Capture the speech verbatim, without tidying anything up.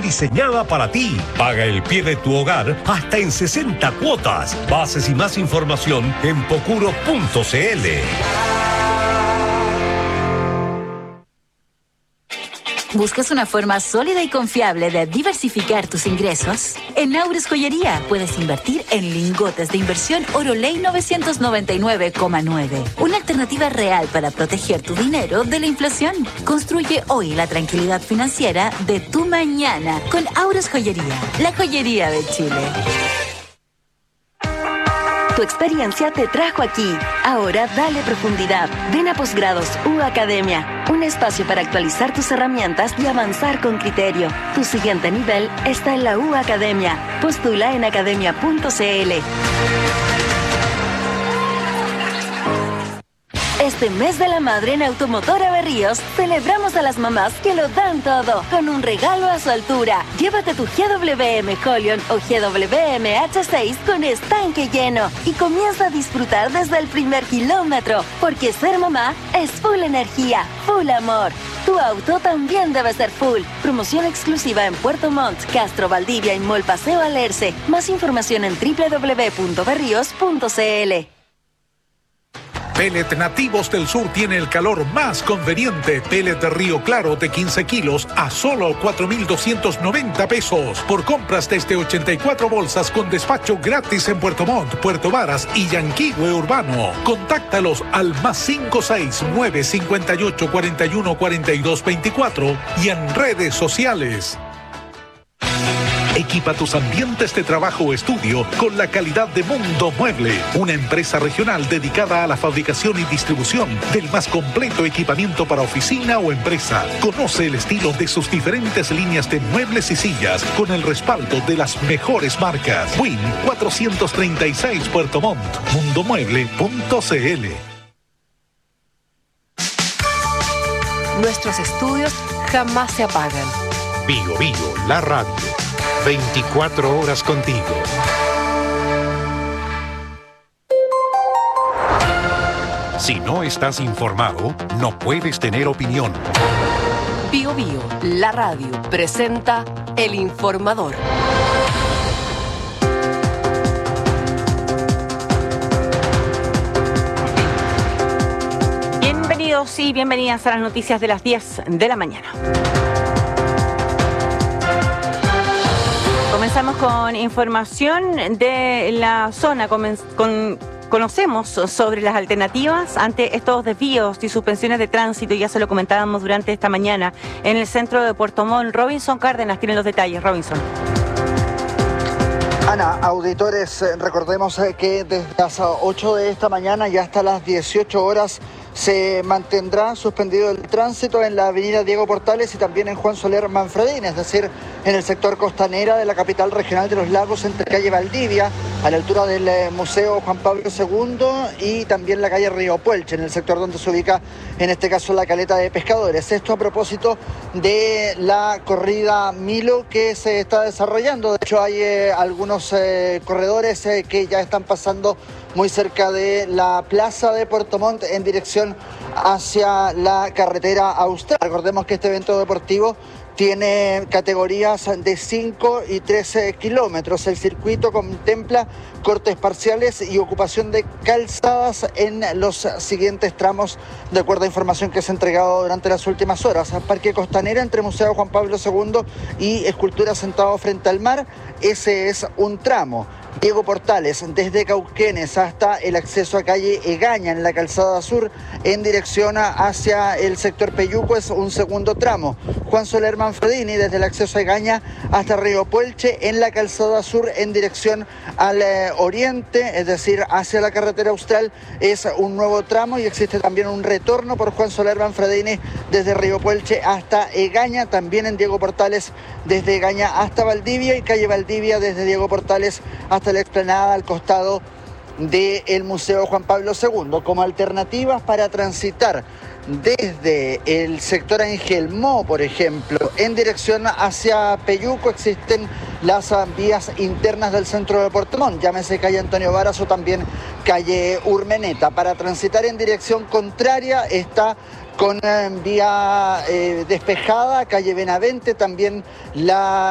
diseñada para ti. Paga el pie de tu hogar hasta en sesenta cuotas. Bases y más información en pocuro punto cl. ¿Buscas una forma sólida y confiable de diversificar tus ingresos? En Aures Joyería puedes invertir en lingotes de inversión Oroley novecientos noventa y nueve coma nueve. Una alternativa real para proteger tu dinero de la inflación. Construye hoy la tranquilidad financiera de tu mañana con Aures Joyería, la joyería de Chile. Tu experiencia te trajo aquí. Ahora dale profundidad. Ven a Posgrados U Academia, un espacio para actualizar tus herramientas y avanzar con criterio. Tu siguiente nivel está en la U Academia. Postula en academia punto cl. Este mes de la madre en Automotora Berríos celebramos a las mamás que lo dan todo con un regalo a su altura. Llévate tu G W M Holion o G W M H seis con estanque lleno y comienza a disfrutar desde el primer kilómetro, porque ser mamá es full energía, full amor. Tu auto también debe ser full. Promoción exclusiva en Puerto Montt, Castro, Valdivia y Mall Paseo Alerce. Más información en doble u doble u doble u punto berríos punto cl. Pellet Nativos del Sur tiene el calor más conveniente. Pellet Río Claro de quince kilos a solo cuatro mil doscientos noventa pesos. Por compras desde ochenta y cuatro bolsas con despacho gratis en Puerto Montt, Puerto Varas y Yanquihue Urbano. Contáctalos al más cinco seis nueve cinco ocho cuatro uno cuatro dos dos cuatro y en redes sociales. Equipa tus ambientes de trabajo o estudio con la calidad de Mundo Mueble, una empresa regional dedicada a la fabricación y distribución del más completo equipamiento para oficina o empresa. Conoce el estilo de sus diferentes líneas de muebles y sillas con el respaldo de las mejores marcas. Win cuatrocientos treinta y seis Puerto Montt, mundo mueble punto cl. Nuestros estudios jamás se apagan. Bio Bio, la radio. veinticuatro horas contigo. Si no estás informado, no puedes tener opinión. Bio Bio, la radio, presenta El Informador. Bienvenidos y bienvenidas a las noticias de las diez de la mañana. Comenzamos con información de la zona. Comen- con, conocemos sobre las alternativas ante estos desvíos y suspensiones de tránsito. Ya se lo comentábamos durante esta mañana en el centro de Puerto Montt. Robinson Cárdenas tiene los detalles. Robinson. Ana, auditores, recordemos que desde las ocho de esta mañana y hasta las dieciocho horas se mantendrá suspendido el tránsito en la avenida Diego Portales y también en Juan Soler Manfredini, es decir, en el sector costanera de la capital regional de los lagos, entre calle Valdivia, a la altura del Museo Juan Pablo segundo, y también la calle Río Puelche, en el sector donde se ubica, en este caso, la caleta de pescadores. Esto a propósito de la corrida Milo que se está desarrollando. De hecho, hay eh, algunos eh, corredores eh, que ya están pasando muy cerca de la plaza de Puerto Montt en dirección hacia la carretera austral. Recordemos que este evento deportivo tiene categorías de cinco y trece kilómetros. El circuito contempla cortes parciales y ocupación de calzadas en los siguientes tramos, de acuerdo a información que se ha entregado durante las últimas horas. Parque Costanera entre Museo Juan Pablo segundo y Escultura Sentado frente al mar, ese es un tramo. Diego Portales, desde Cauquenes hasta el acceso a calle Egaña en la calzada sur en dirección hacia el sector Peyuco, es un segundo tramo. Juan Soler Manfredini, desde el acceso a Egaña hasta Río Puelche en la calzada sur en dirección al eh, oriente, es decir, hacia la carretera austral, es un nuevo tramo, y existe también un retorno por Juan Soler Manfredini desde Río Puelche hasta Egaña, también en Diego Portales desde Egaña hasta Valdivia, y calle Valdivia desde Diego Portales hasta la explanada al costado del Museo Juan Pablo segundo. Como alternativas para transitar desde el sector Angelmó, por ejemplo, en dirección hacia Peyuco, existen las vías internas del centro de Puerto Montt, llámese calle Antonio Varas o también calle Urmeneta. Para transitar en dirección contraria está con vía eh, despejada, calle Benavente, también la